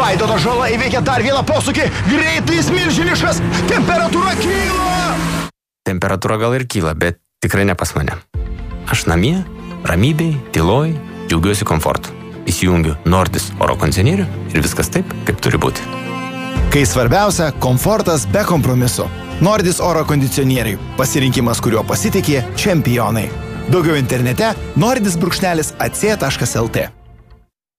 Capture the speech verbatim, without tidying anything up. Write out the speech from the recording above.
Vaidotas Žala įveikia dar vieną posūkį. Greitai jis milžiniškas. Temperatūra kyla. Temperatūra gal ir kyla, bet tikrai ne pas mane. Aš namie, ramybėj, tyloj, džiaugiuosi komfortu. Įsijungiu Nordis oro kondicionierių ir viskas taip, kaip turi būti. Kai svarbiausia, komfortas be kompromiso. Nordis oro kondicionieriai. Pasirinkimas, kuriuo pasitikė čempionai. Daugiau internete nordis brūkšnelis ac taškas lt.